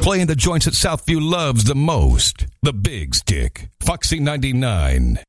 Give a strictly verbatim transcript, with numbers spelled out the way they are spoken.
playing the joints that Southview loves the most. The Big Stick. Foxy ninety-nine.